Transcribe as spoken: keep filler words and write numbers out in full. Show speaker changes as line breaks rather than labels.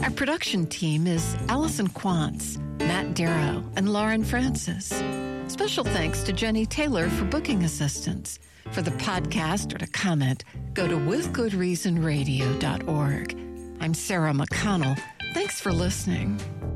Our production team is Allison Quantz, Matt Darrow, and Lauren Francis. Special thanks to Jenny Taylor for booking assistance. For the podcast or to comment, go to with good reason radio dot org. I'm Sarah McConnell. Thanks for listening.